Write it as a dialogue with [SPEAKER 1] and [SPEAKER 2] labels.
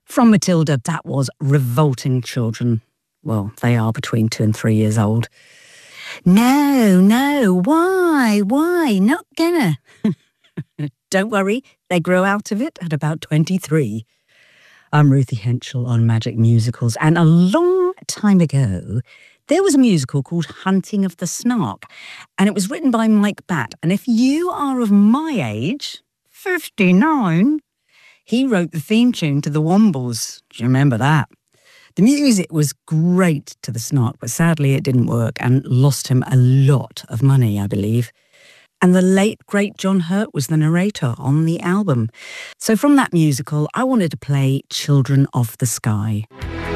[SPEAKER 1] From Matilda, that was Revolting Children. Well, they are between 2 and 3 years old. No, why? Not gonna. Don't worry, they grow out of it at about 23. I'm Ruthie Henschel on Magic Musicals, and a long time ago, there was a musical called Hunting of the Snark, and it was written by Mike Batt. And if you are of my age, 59, he wrote the theme tune to the Wombles. Do you remember that? The music was great to the Snark, but sadly it didn't work and lost him a lot of money, I believe. And the late, great John Hurt was the narrator on the album. So from that musical, I wanted to play Children of the Sky.